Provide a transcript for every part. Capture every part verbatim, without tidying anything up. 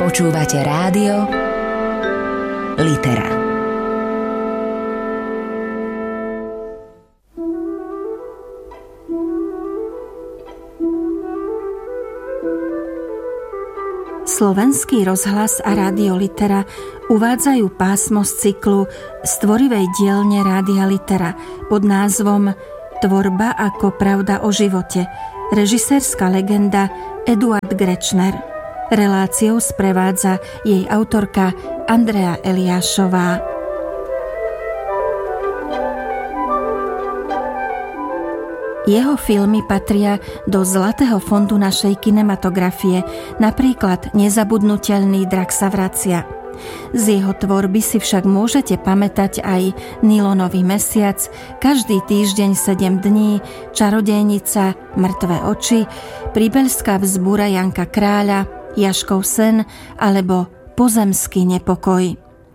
Počúvate rádio Litera. Slovenský rozhlas a rádio Litera uvádzajú pásmo z cyklu z tvorivej dielne Rádia Litera pod názvom Tvorba ako pravda o živote. Režisérska legenda Eduard Grečner. Reláciou sprevádza jej autorka Andrea Eliášová. Jeho filmy patria do zlatého fondu našej kinematografie, napríklad Nezabudnutelný drak sa vracia. Z jeho tvorby si však môžete pamätať aj Nylonový mesiac, Každý týždeň sedem dní, Čarodejnica, Mŕtve oči, Príbeľská vzbúra Janka Kráľa, Jaškov sen alebo Pozemský nepokoj.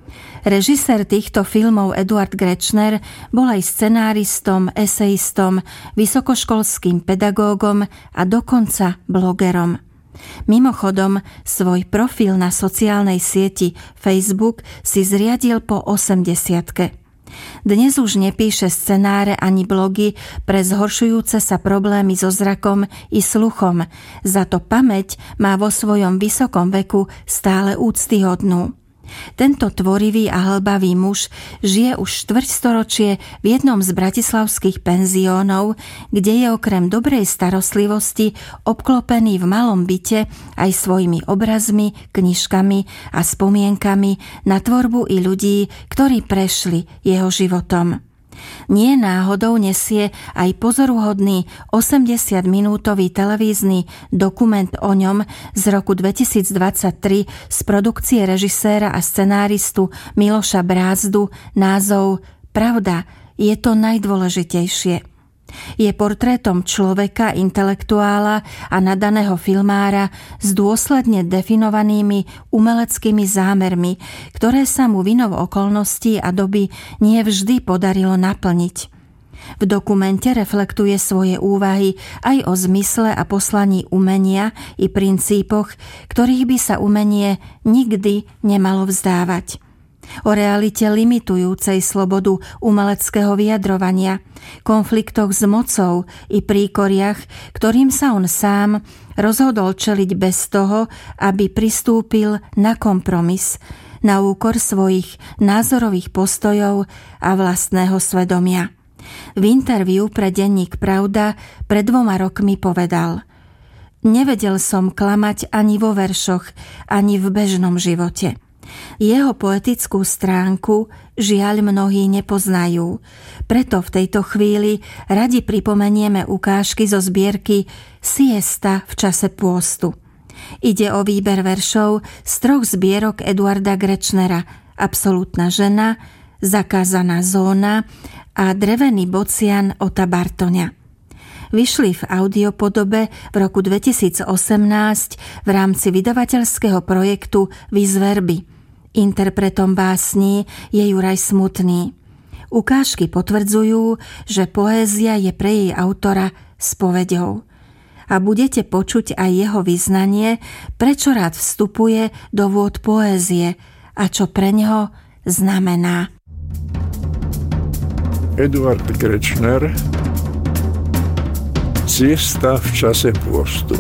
Režisér týchto filmov Eduard Grečner bol aj scenáristom, esejistom, vysokoškolským pedagógom a dokonca blogerom. Mimochodom, svoj profil na sociálnej sieti Facebook si zriadil po osemdesiatke. Dnes už nepíše scenáre ani blogy pre zhoršujúce sa problémy so zrakom i sluchom, za to pamäť má vo svojom vysokom veku stále úctyhodnú. Tento tvorivý a hlbavý muž žije už štvrťstoročie v jednom z bratislavských penziónov, kde je okrem dobrej starostlivosti obklopený v malom byte aj svojimi obrazmi, knižkami a spomienkami na tvorbu i ľudí, ktorí prešli jeho životom. Nie náhodou nesie aj pozoruhodný osemdesiatminútový televízny dokument o ňom z roku dvetisícdvadsaťtri z produkcie režiséra a scenáristu Miloša Brázdu názov Pravda je to najdôležitejšie. Je portrétom človeka, intelektuála a nadaného filmára s dôsledne definovanými umeleckými zámermi, ktoré sa mu vinou okolností a doby nie vždy podarilo naplniť. V dokumente reflektuje svoje úvahy aj o zmysle a poslaní umenia i princípoch, ktorých by sa umenie nikdy nemalo vzdávať. O realite limitujúcej slobodu umeleckého vyjadrovania, konfliktoch s mocou i príkoriach, ktorým sa on sám rozhodol čeliť bez toho, aby pristúpil na kompromis, na úkor svojich názorových postojov a vlastného svedomia. V interviu pre denník Pravda pred dvoma rokmi povedal: Nevedel som klamať ani vo veršoch, ani v bežnom živote. Jeho poetickú stránku žiaľ mnohí nepoznajú. Preto v tejto chvíli radi pripomenieme ukážky zo zbierky Siesta v čase pôstu. Ide o výber veršov z troch zbierok Eduarda Grečnera: Absolútna žena, Zakázaná zóna a Drevený bocian Ota Bartoňa. Vyšli v audiopodobe v roku dvetisícosemnásť v rámci vydavateľského projektu Výzverby. Interpretom básní je Juraj Smutný. Ukážky potvrdzujú, že poézia je pre jej autora spoveďou. A budete počuť aj jeho vyznanie, prečo rád vstupuje do vôd poézie a čo pre neho znamená. Eduard Grečner, Siesta v čase pôstu.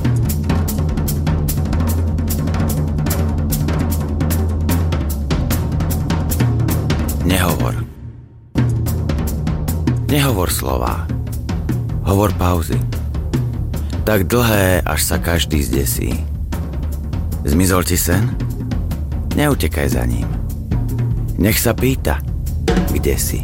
Nehovor. Nehovor slová. Hovor pauzy. Tak dlhé, až sa každý zdesí. Zmizol ti sen? Neutekaj za ním. Nech sa pýta, kde si.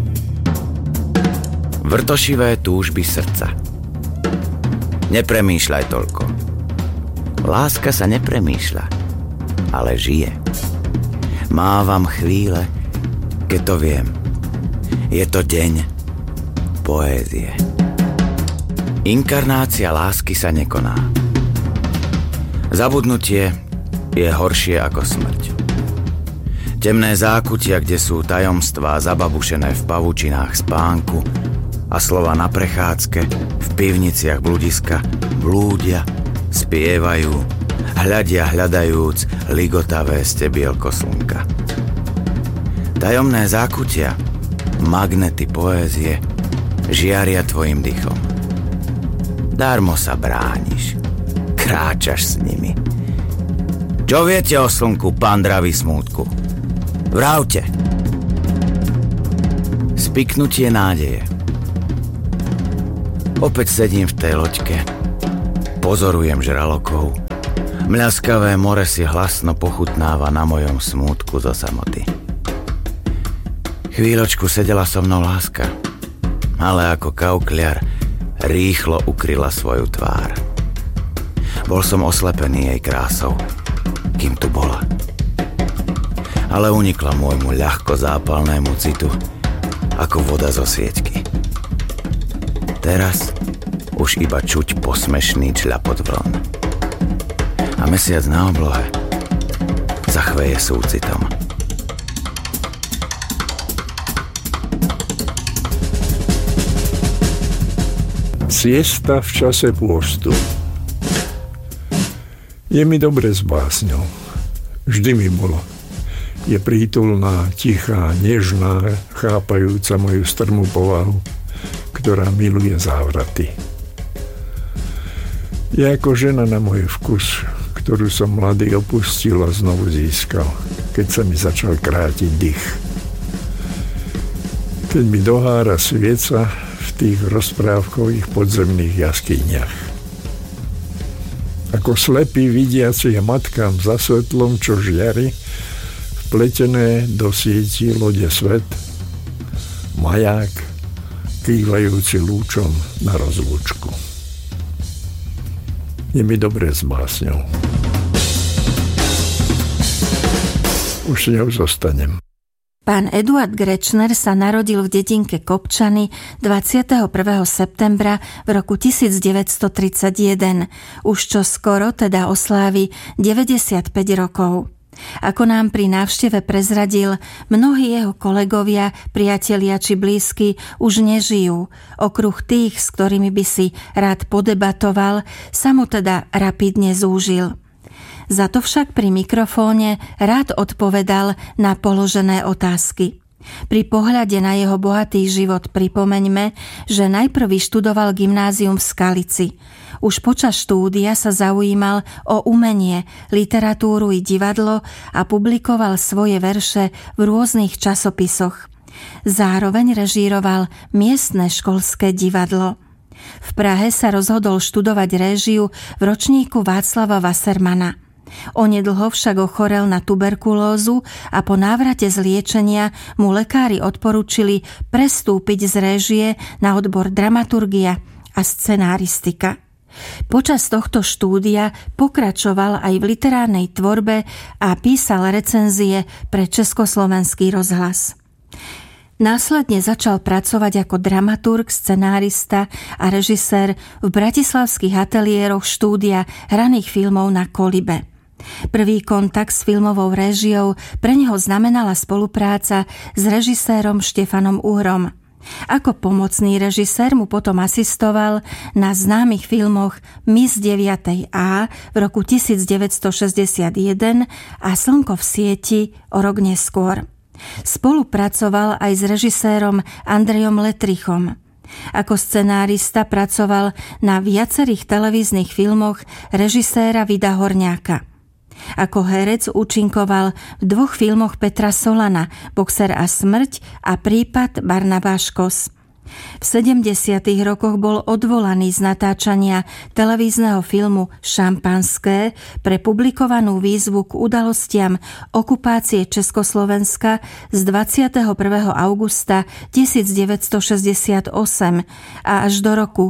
Vrtošivé túžby srdca. Nepremýšľaj toľko. Láska sa nepremýšľa, ale žije. Mávam chvíle, keď to viem. Je to deň poézie. Inkarnácia lásky sa nekoná. Zabudnutie je horšie ako smrť. Temné zákutia, kde sú tajomstvá zababušené v pavučinách spánku a slova na prechádzke, v pivniciach bludiska, blúdia, spievajú, hľadia hľadajúc ligotavé stebielko slnka. Tajomné zákutia, magnety poézie žiaria tvojim dychom. Darmo sa brániš, kráčaš s nimi. Čo viete o slnku, pán dravý smútku? Vravte. Spiknutie nádeje. Opäť sedím v tej loďke, pozorujem žralokov. Mľaskavé more si hlasno pochutnáva na mojom smútku zo samoty. Chvíľočku sedela so mnou láska, ale ako kaukliar rýchlo ukryla svoju tvár. Bol som oslepený jej krásou, kým tu bola. Ale unikla môjmu ľahko zápalnému citu, ako voda zo svieťky. Teraz už iba čuť posmešný čľapot vln. A mesiac na oblohe zachveje súcitom. Siesta v čase pôstu. Je mi dobre s básňou. Vždy mi bolo. Je prítulná, tichá, nežná, chápajúca moju strmú povahu, ktorá miluje závraty. Je ako žena na môj vkus, ktorú som mladý opustil a znovu získal, keď sa mi začal krátiť dých. Keď mi dohára svieca v tých rozprávkových podzemných jaskyniach. Ako slepý vidiaci je matkám za svetlom, čo žiari, vpletené do sieti lode svet, maják, kývajúci lúčom na rozlúčku. Je mi dobre s básňou. Už s ňou zostanem. Pán Eduard Grečner sa narodil v dedinke Kopčany dvadsiateho prvého septembra v roku devätnásťtridsaťjeden. Už čo skoro teda oslávi deväťdesiatpäť rokov. Ako nám pri návšteve prezradil, mnohí jeho kolegovia, priatelia či blízky už nežijú. Okruh tých, s ktorými by si rád podebatoval, sa mu teda rapidne zúžil. Za to však pri mikrofóne rád odpovedal na položené otázky. Pri pohľade na jeho bohatý život pripomeňme, že najprv vyštudoval gymnázium v Skalici. Už počas štúdia sa zaujímal o umenie, literatúru i divadlo a publikoval svoje verše v rôznych časopisoch. Zároveň režíroval miestne školské divadlo. V Prahe sa rozhodol študovať réžiu v ročníku Václava Wassermana. Onedlho však ochorel na tuberkulózu a po návrate z liečenia mu lekári odporúčili prestúpiť z réžie na odbor dramaturgia a scenáristika. Počas tohto štúdia pokračoval aj v literárnej tvorbe a písal recenzie pre Československý rozhlas. Následne začal pracovať ako dramaturg, scenárista a režisér v bratislavských ateliéroch štúdia hraných filmov na Kolibe. Prvý kontakt s filmovou réžiou pre neho znamenala spolupráca s režisérom Štefanom Uhrom. Ako pomocný režisér mu potom asistoval na známych filmoch Mis deviatej á v roku devätnásťšesťdesiatjeden a Slnko v sieti o rok neskôr. Spolupracoval aj s režisérom Andrejom Letrichom. Ako scenárista pracoval na viacerých televíznych filmoch režiséra Vida Horňáka. Ako herec účinkoval v dvoch filmoch Petra Solana, Boxer a smrť a Prípad Barnabáš Kos. V sedemdesiatych rokoch bol odvolaný z natáčania televízneho filmu Šampanské pre publikovanú výzvu k udalostiam okupácie Československa z dvadsiateho prvého augusta devätnásťšesťdesiatosem a až do roku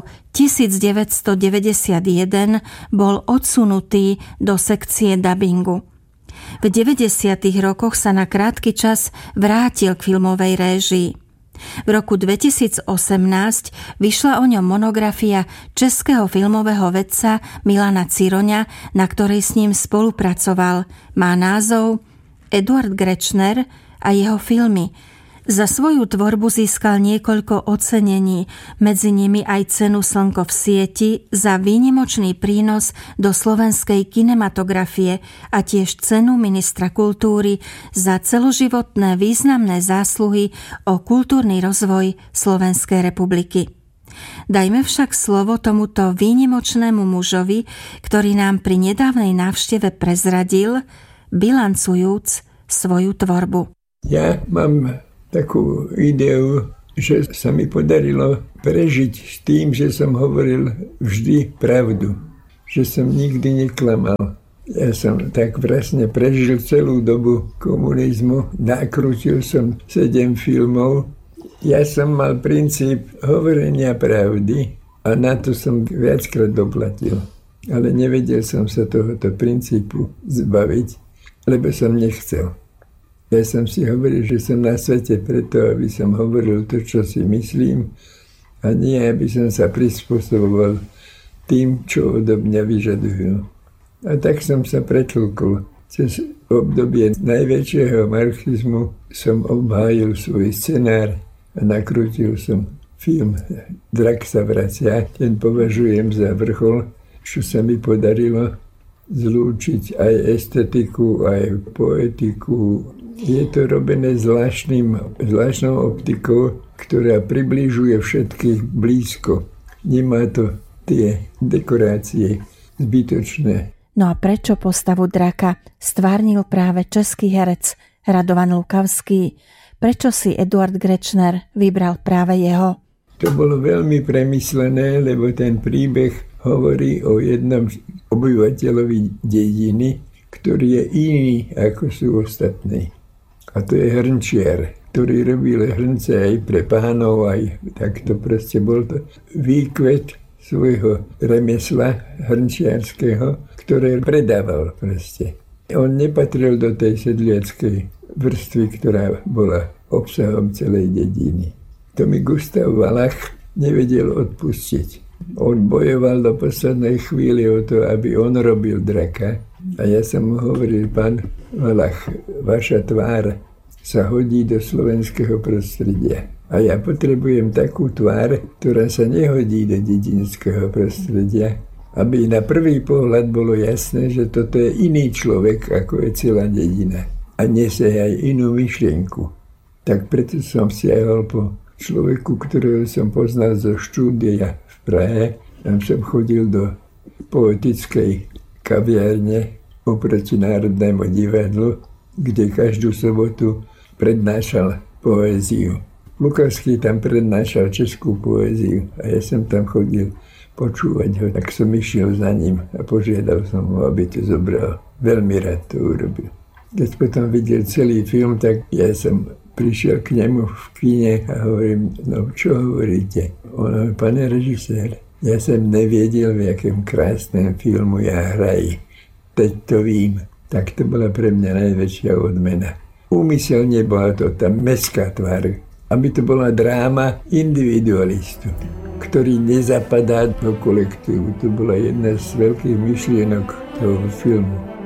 devätnásťdeväťdesiatjeden bol odsunutý do sekcie dabingu. V deväťdesiatych rokoch sa na krátky čas vrátil k filmovej réžii. V roku dvetisícosemnásť vyšla o ňom monografia českého filmového vedca Milana Ciroňa, na ktorej s ním spolupracoval. Má názov Eduard Grečner a jeho filmy. Za svoju tvorbu získal niekoľko ocenení, medzi nimi aj cenu Slnko v sieti za výnimočný prínos do slovenskej kinematografie a tiež cenu ministra kultúry za celoživotné významné zásluhy o kultúrny rozvoj Slovenskej republiky. Dajme však slovo tomuto výnimočnému mužovi, ktorý nám pri nedávnej návšteve prezradil, bilancujúc svoju tvorbu. Ja mám takú ideu, že sa mi podarilo prežiť s tým, že som hovoril vždy pravdu, že som nikdy neklamal. Ja som tak vlastne prežil celú dobu komunizmu, nakrútil som sedem filmov. Ja som mal princíp hovorenia pravdy a na to som viackrát doplatil. Ale nevedel som sa tohoto princípu zbaviť, lebo som nechcel. Ja som si hovoril, že som na svete preto, aby som hovoril to, čo si myslím, a nie, aby som sa prispôsoboval tým, čo odo mňa vyžadujú. A tak som sa pretlkol. Cez obdobie najväčšieho marxizmu som obhájil svoj scenár a nakrútil som film Drak sa vracia. Ten považujem za vrchol, čo sa mi podarilo zlúčiť aj estetiku, aj poetiku. Je to robené zvláštnym, zvláštnou optikou, ktorá približuje všetkých blízko. Nemá to tie dekorácie zbytočné. No a prečo postavu draka stvárnil práve český herec Radovan Lukavský? Prečo si Eduard Grečner vybral práve jeho? To bolo veľmi premyslené, lebo ten príbeh hovorí o jednom obyvateľovi dediny, ktorý je iný ako sú ostatní. A to je hrnčiar, ktorý robil hrnce aj pre pánov, aj takto proste bol to výkvet svojho remesla hrnčiarského, ktoré predával proste. On nepatril do tej sedliackej vrstvy, ktorá bola obsahom celej dediny. To mi Gustav Valach nevedel odpustiť. On bojoval do poslednej chvíli o to, aby on robil draka. A ja som mu hovoril, pán Valach, vaša tvár sa hodí do slovenského prostredia. A ja potrebujem takú tvár, ktorá sa nehodí do dedinského prostredia, aby na prvý pohľad bolo jasné, že toto je iný človek, ako je celá dedina. A nesie aj inú myšlienku. Tak preto som siahol po človeku, ktorého som poznal zo štúdia v Prahe. Tam som chodil do poetickej kaviárne oproti Národnému divadlu, kde každú sobotu prednášal poéziu. Lukavský tam prednášal českú poéziu a ja som tam chodil počúvať ho, tak som išiel za ním a požiadal som ho, aby to zobral. Veľmi rád to urobil. Keď potom videl celý film, tak ja som prišiel k nemu v kine a hovorím, no čo hovoríte? On hovorí, pane režisér, ja som nevedel, v jakém krásnom filmu ja hraji. Teď to vím. Tak to bola pre mňa najväčšia odmena. Úmyselne bola to tá mestská tvár, aby to bola dráma individualistu, ktorý nezapadá do kolektívu. To bola jedna z veľkých myšlienok toho filmu.